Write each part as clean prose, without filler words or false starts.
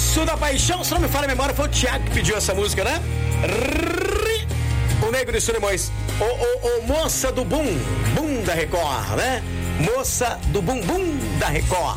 Urso da Paixão, se não me falha a memória, foi o Thiago que pediu essa música, né? O Negro de Solimões. O Moça do Bum da Record, né? Moça do Bum da Record.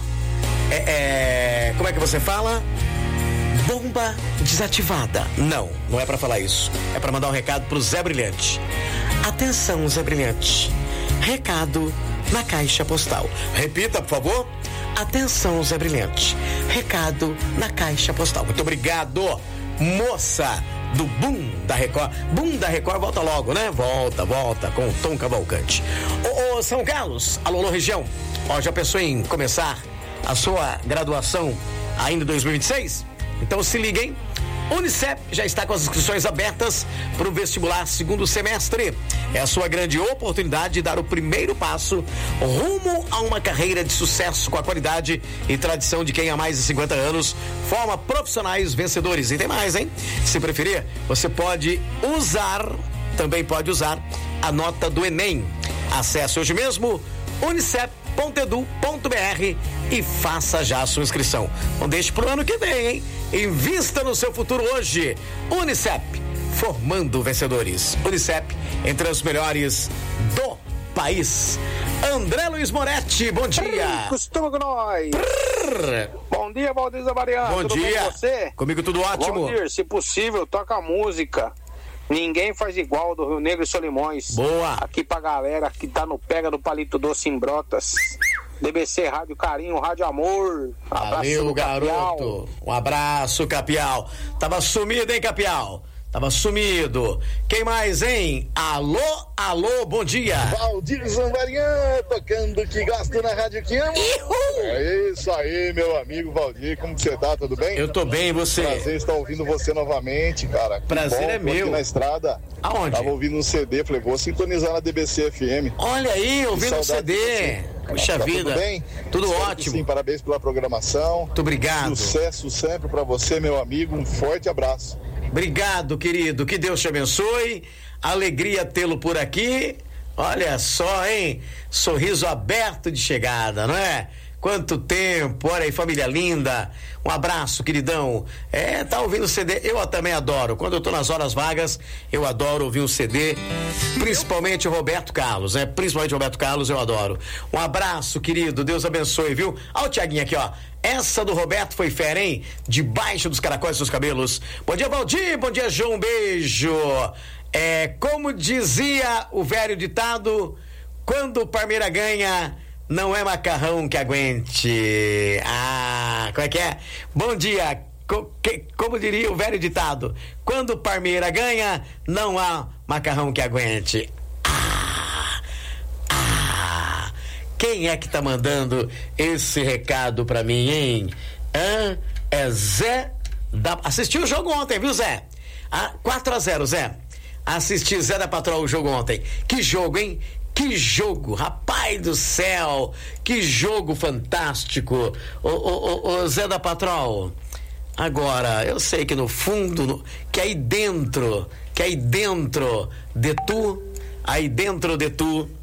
Como é que você fala? Bomba desativada. Não é pra falar isso. É pra mandar um recado pro Zé Brilhante. Atenção, Zé Brilhante. Recado na caixa postal. Repita, por favor. Atenção, Zé Brilhante. Recado na caixa postal. Muito obrigado, moça do Bum da Record. Bum da Record volta logo, né? Volta com o Tom Cavalcante. Ô, São Carlos, alô, região. Ó, já pensou em começar a sua graduação ainda em 2026? Então se liguem. Unicep já está com as inscrições abertas para o vestibular segundo semestre. É a sua grande oportunidade de dar o primeiro passo rumo a uma carreira de sucesso com a qualidade e tradição de quem há mais de 50 anos forma profissionais vencedores. E tem mais, hein? Se preferir, você também pode usar a nota do Enem. Acesse hoje mesmo unicep.edu.br e faça já a sua inscrição. Não deixe pro ano que vem, hein? Invista no seu futuro hoje. Unicep, formando vencedores. Unicep, entre os melhores do país. André Luiz Moretti, bom dia. Costuma com nós. Bom dia, Valdir Zamariano. Bom tudo dia. Bem com você? Comigo tudo ótimo. Valdir, se possível, toca a música. Ninguém faz igual do Rio Negro e Solimões. Boa. Aqui pra galera que tá no Pega do Palito Doce em Brotas. DBC Rádio Carinho, Rádio Amor. Valeu, garoto. Um abraço, Capial. Tava sumido, hein, Capial? Tava sumido. Quem mais, hein? Alô, bom dia. Valdir Zambarian, tocando que gosta na Rádio que ama. É isso aí, meu amigo Valdir, como que você tá, tudo bem? Eu tô bem, e você? Prazer estar ouvindo você novamente, cara. Que prazer bom, é meu. Aqui na estrada. Aonde? Tava ouvindo um CD, falei, vou sintonizar na DBC FM. Olha aí, ouvindo um CD. Puxa vida. Tudo bem? Tudo Espero ótimo. Sim, parabéns pela programação. Muito obrigado. Sucesso sempre pra você, meu amigo. Um forte abraço. Obrigado, querido. Que Deus te abençoe. Alegria tê-lo por aqui. Olha só, hein? Sorriso aberto de chegada, não é? Quanto tempo, olha aí, família linda. Um abraço, queridão. Tá ouvindo o CD? Eu também adoro. Quando eu tô nas horas vagas, eu adoro ouvir o CD. Principalmente o Roberto Carlos, né? Principalmente o Roberto Carlos, eu adoro. Um abraço, querido. Deus abençoe, viu? Olha o Tiaguinho aqui, ó. Essa do Roberto foi fera, hein? Debaixo dos caracóis dos cabelos. Bom dia, Valdir. Bom dia, João. Um beijo. Como dizia o velho ditado, quando o Palmeiras ganha, não é macarrão que aguente. Como é que é? Bom dia. Como diria o velho ditado, quando o Palmeiras ganha, não há macarrão que aguente. Quem é que tá mandando esse recado pra mim, hein? É Zé da... Assistiu o jogo ontem, viu, Zé? 4-0, Zé. Assisti Zé da Patrol o jogo ontem. Que jogo, hein? Que jogo, rapaz do céu. Que jogo fantástico. Ô Zé da Patrol. Agora, eu sei que no fundo, que aí dentro de tu